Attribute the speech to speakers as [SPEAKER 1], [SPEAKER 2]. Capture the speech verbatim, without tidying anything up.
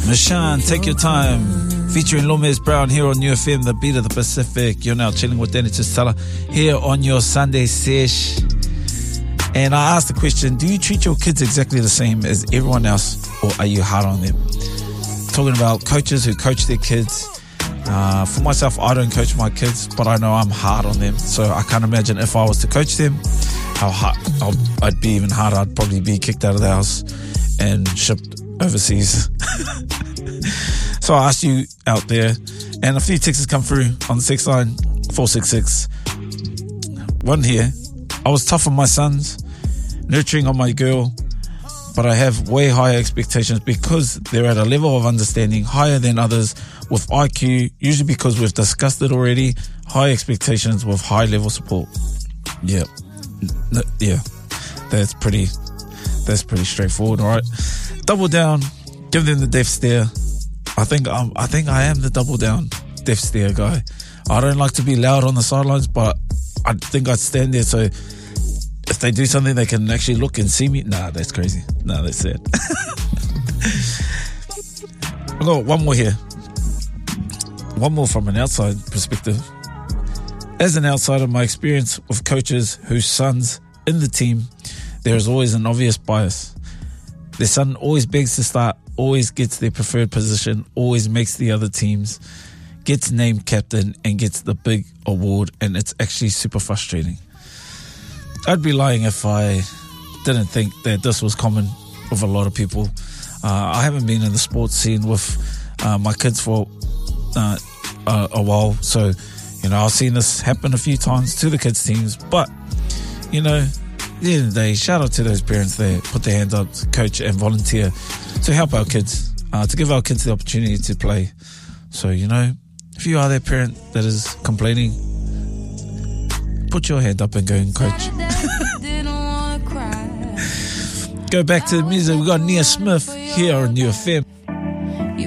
[SPEAKER 1] Mashan, Take Your Time, featuring Lomez Brown here on New F M, the beat of the Pacific. You're now chilling with Danny Chisala here on your Sunday sesh. And I asked the question, do you treat your kids exactly the same as everyone else, or are you hard on them? Talking about coaches who coach their kids. Uh, for myself, I don't coach my kids, but I know I'm hard on them. So I can't imagine if I was to coach them, how hard I'll, I'd be even harder. I'd probably be kicked out of the house and shipped overseas. So I asked you out there, and a few texts come through on the text line four six six. One here. I was tough on my sons, nurturing on my girl, but I have way higher expectations because they're at a level of understanding higher than others with I Q, usually because we've discussed it already. High expectations with high level support. Yeah. Yeah. That's pretty that's pretty straightforward, alright? Double down, give them the death stare. I think I'm, I think I am the double down death stare guy. I don't like to be loud on the sidelines, but I think I'd stand there so if they do something they can actually look and see me. Nah, that's crazy. Nah, that's it. I've got one more here. One more from an outside perspective. As an outsider, my experience with coaches whose sons in the team, there is always an obvious bias. Their son always begs to start, always gets their preferred position, always makes the other teams, gets named captain and gets the big award, and it's actually super frustrating. I'd be lying if I didn't think that this was common with a lot of people. Uh, I haven't been in the sports scene with uh, my kids for uh, a, a while, so you know I've seen this happen a few times to the kids' teams. But you know, at the end of the day, shout out to those parents that put their hands up to coach and volunteer to help our kids, uh, to give our kids the opportunity to play. So, you know, if you are that parent that is complaining, put your hand up and go and coach. Go back to the music. We got Nia Smith here on New F M.